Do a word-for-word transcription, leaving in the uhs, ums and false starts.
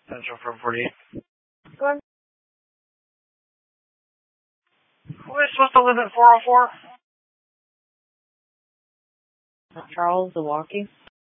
Central from forty-eight. Go on. Who is supposed to live at four oh four? Charles the Walkie.